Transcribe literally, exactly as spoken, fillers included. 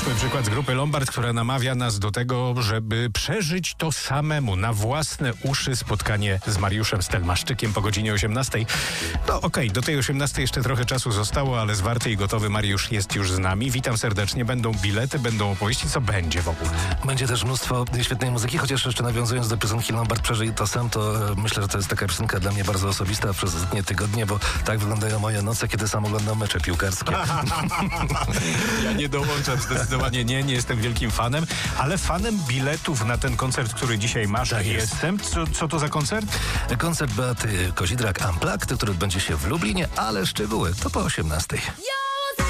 Weźmy przykład z grupy Lombard, która namawia nas do tego, żeby przeżyć to samemu, na własne uszy spotkanie z Mariuszem Stelmaszczykiem po godzinie osiemnastej. No okej, okay, do tej osiemnastej jeszcze trochę czasu zostało, ale zwarty i gotowy Mariusz jest już z nami. Witam serdecznie. Będą bilety, będą opowieści. Co będzie w ogóle? Będzie też mnóstwo świetnej muzyki, chociaż jeszcze nawiązując do piosenki Lombard Przeżyj to sam, to e, myślę, że to jest taka piosenka dla mnie bardzo osobista przez ostatnie tygodnie, bo tak wyglądają moje noce, kiedy sam oglądam mecze piłkarskie. Ja nie dołączam zdecydowanie, nie, nie jestem wielkim fanem, ale fanem biletów na ten koncert, który dzisiaj masz, tak jestem. Co, co to za koncert? Koncert Beaty Kozidrak Unplugged, który odbędzie się w Lublinie, ale szczegóły to po osiemnastej.